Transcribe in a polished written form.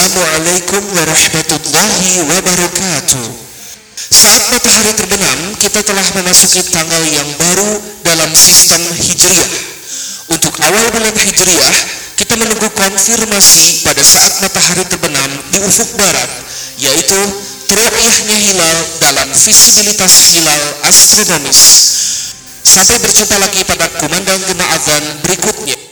Assalamualaikum warahmatullahi wabarakatuh. Saat matahari terbenam, kita telah memasuki tanggal yang baru dalam sistem Hijriah. Untuk awal bulan Hijriah, kita menunggu konfirmasi pada saat matahari terbenam di ufuk barat, yaitu teru'yahnya hilal dalam visibilitas hilal astronomis. Sampai berjumpa lagi pada kumandang gema azan berikutnya.